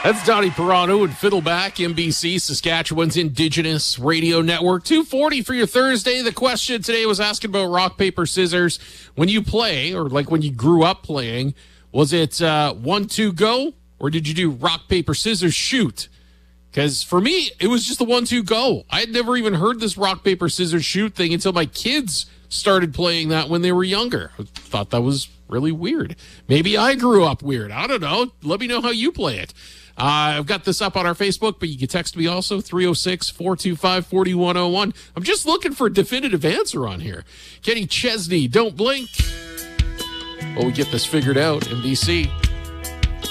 That's Donnie Pirano and Fiddleback, NBC, Saskatchewan's Indigenous Radio Network. 2:40 for your Thursday. The question today was asking about rock, paper, scissors. When you play, or like when you grew up playing, was it 1-2 go, or did you do rock, paper, scissors, shoot? Because for me, it was just the 1-2 go. I had never even heard this rock, paper, scissors, shoot thing until my kids started playing that when they were younger. I thought that was really weird. Maybe I grew up weird. I don't know. Let me know how you play it. I've got this up on our Facebook, but you can text me also, 306-425-4101. I'm just looking for a definitive answer on here. Kenny Chesney, Don't Blink. Well, we get this figured out, NBC.